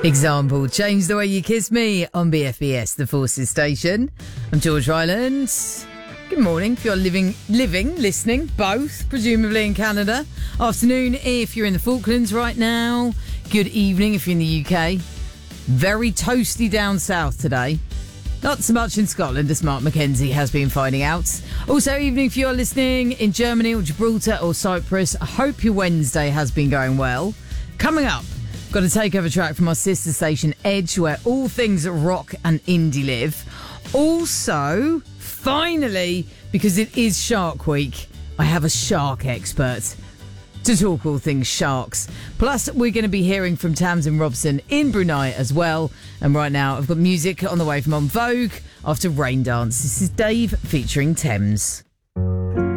Example, Change the Way You Kiss Me on BFBS, the Forces station. I'm George Ryland. Good morning if you're listening, both, presumably in Canada. Afternoon if you're in the Falklands right now. Good evening if you're in the UK. Very toasty down south today. Not so much in Scotland, as Mark Mackenzie has been finding out. Also, evening if you're listening in Germany or Gibraltar or Cyprus. I hope your Wednesday has been going well. Coming up, got a takeover track from our sister station Edge, where all things rock and indie live. Also, finally, because it is Shark Week, I have a shark expert to talk all things sharks. Plus, we're going to be hearing from Tamsin Robson in Brunei as well. And right now, I've got music on the way from En Vogue after Rain Dance. This is Dave featuring Thames.